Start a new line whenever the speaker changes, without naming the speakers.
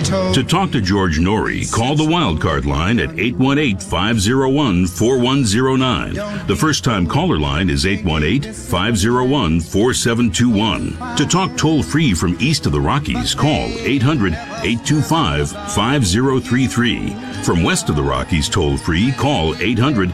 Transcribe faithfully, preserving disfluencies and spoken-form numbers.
told.
To talk to George Norrie, call the Wildcard line at eight one eight, five oh one, four one oh nine. The first-time caller line is eight one eight, five oh one, four seven two one. To talk toll-free from east of the Rockies, call eight hundred, eight two five, five oh three three. From west of the Rockies toll-free, call eight hundred,